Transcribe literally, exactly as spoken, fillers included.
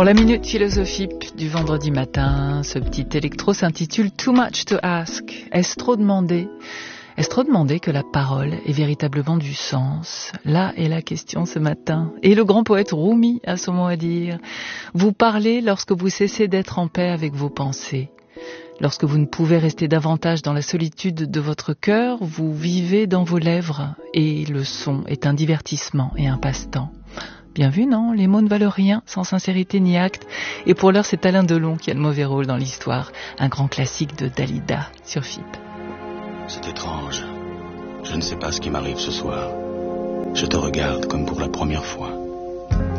Pour la minute philosophie du vendredi matin, ce petit électro s'intitule Too Much to Ask. Est-ce trop demandé ? Est-ce trop demandé que la parole ait véritablement du sens ? Là est la question ce matin. Et le grand poète Rumi a son mot à dire. Vous parlez lorsque vous cessez d'être en paix avec vos pensées. Lorsque vous ne pouvez rester davantage dans la solitude de votre cœur, vous vivez dans vos lèvres et le son est un divertissement et un passe-temps. Bien vu, non ? Les mots ne valent rien sans sincérité ni acte. Et pour l'heure, c'est Alain Delon qui a le mauvais rôle dans l'histoire. Un grand classique de Dalida sur F I P. C'est étrange. Je ne sais pas ce qui m'arrive ce soir. Je te regarde comme pour la première fois.